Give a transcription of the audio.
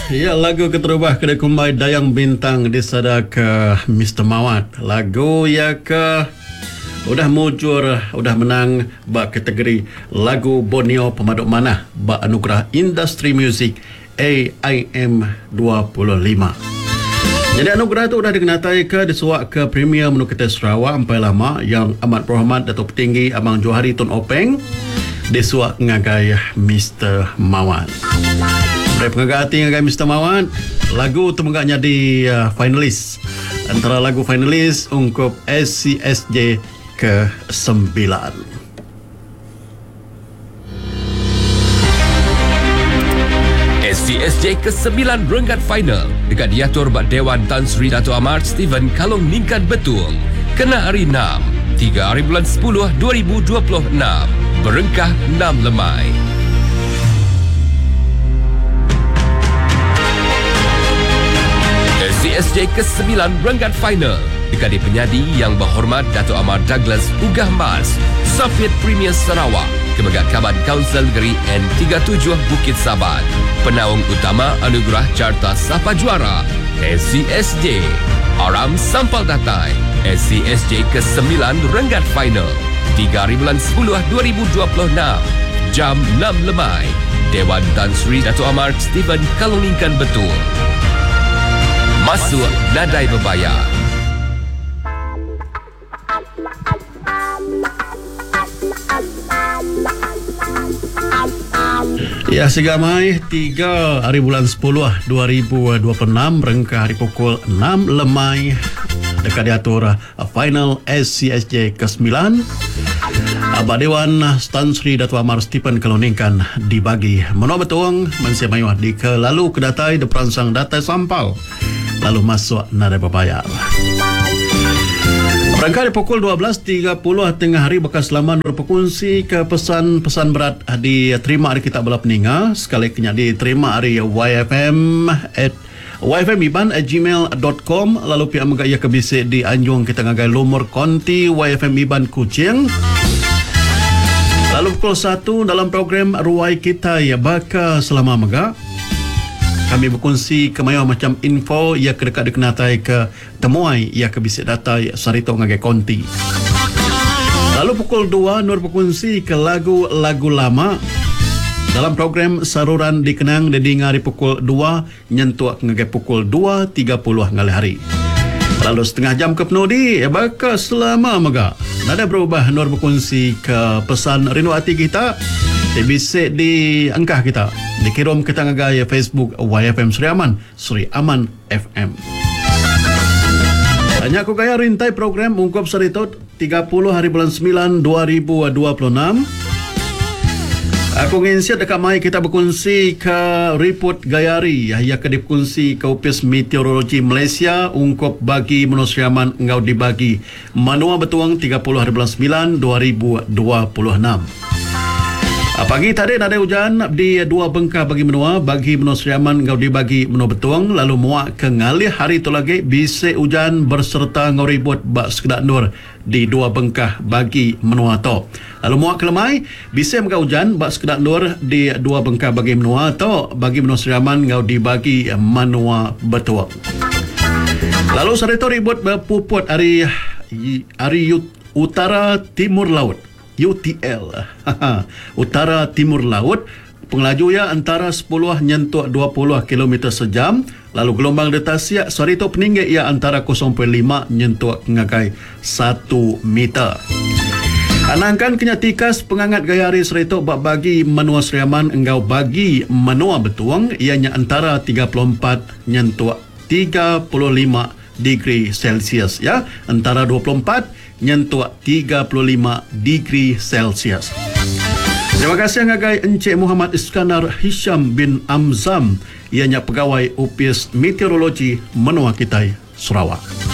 Ya, lagu keterubah kedai kumbai Dayang Bintang disadak Mr. Mawat. Lagu ya udah mujur, udah menang bak kategori lagu Borneo Pemaduk Manah bak anugerah Industri Music AIM 25. Jadi anugerah itu sudah dikenatai disuak ke Premier Menukita Sarawak Ampai Lama yang amat berhormat Datuk Petinggi Abang Johari Tun Openg disuak ngagai Mr. Mawat. Dari pengagai hati ngagai Mr. Mawat, lagu itu menggaknya di finalis. Antara lagu finalis ungkup SCSJ ke-9. SCSJ ke-9 renggat final dekat diatur bak Dewan Tan Sri Dato' Amar Stephen Kalong Ningkan Betul. Kena hari 6, 3 hari bulan 10 2026. Berengkah 6 lemai. SCSJ ke-9 renggat final dekat di penyadi yang berhormat Dato' Amar Douglas Ugah Mas, Soviet Premier Sarawak, Kemegat Kaban Kaunsil Negeri N37 Bukit Sabat, penaung utama anugerah Carta Sapa Juara SCSJ. Aram Sampal Datai. SCSJ ke-9 renggat final 3 hari bulan 10 2026, jam 6 lemai. Dewan Tan Sri Dato' Amar Stephen Kalong Ningkan Betul. Masuk nadai berbayar. Ya, segamai 3 hari bulan 10 2026 rengkah hari pukul 6 lemai dekat diatur final SCSJ ke-9. Abah Dewan Tan Sri Dato' Amar Stephen Kalong Ningkan dibagi menua betuang mensia mayuah di ke lalu kedatai de peransang datai sampal lalu masuk nadai berbayar. Rangka di pukul 12.30 tengah hari bekas lama nur berkongsi ke pesan-pesan berat diterima hari kita bala peninga sekali kena diterima hari yfm@gmail.com lalu pihak megaya kebisik di Anjung kita ngagai Lumur Konti YFM Iban Kuching. Lalu pukul 1 dalam program Ruai Kita ya baka selama mega kami berkongsi kemayu macam info ia kedekat dikenatai ke temuai ia ke bisik data sarito ngagai konti. Lalu pukul 2 nur berkongsi ke lagu-lagu lama dalam program Saruran Dikenang di hari pukul 2 nyentuak ngagai pukul 2.30 ngali hari. Lalu setengah jam ke penuh di baka selama mega nada berubah nur berkongsi ke pesan rindu hati kita bisik di angkah kita dikirim kita ngagai Facebook YFM Sri Aman FM. Hanya aku gaya rintai program ungkap seritot 30 hari bulan 9 2026. Aku ingin siap dekat mai kita berkongsi ke report gayari yang ke dikongsi ke Office Meteorologi Malaysia ungkap bagi Manusia Aman engkau dibagi manua betuang 30 hari bulan 9 2026. Pagi tadi ada hujan di 2 bengkah bagi menua bagi menua Seriaman ngau dibagi menua betuang lalu muak ke ngalih hari tu lagi bisik hujan berserta ngau ribut bak sekedak nur di 2 bengkah bagi menua to lalu muak ke lemai bisik muka hujan bak sekedak nur di 2 bengkah bagi menua to bagi menua Seriaman ngau dibagi menua betuang. Lalu sarito ribut berpuput hari utara timur laut UTL Utara Timur Laut pengelaju ya antara 10 nyentuh 20 km sejam lalu gelombang detasiak sarito peninggi ia antara 0.5 nyentuh ngagai 1 meter. Anangkan kenyatikas pengangat gayari sarito bak bagi menua Seriaman engkau bagi menua betuang ianya antara 34 nyentuh 35 degree Celsius ya antara 24 nyentuh 35 degree Celsius. Terima kasih ngagai Encik Muhammad Iskandar Hisham bin Amzam ianya pegawai Office Meteorologi Menua Kitai Sarawak.